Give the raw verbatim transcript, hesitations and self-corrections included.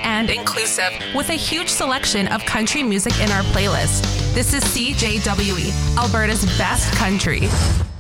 and inclusive, with a huge selection of country music in our playlist. This is C J W E, Alberta's best country.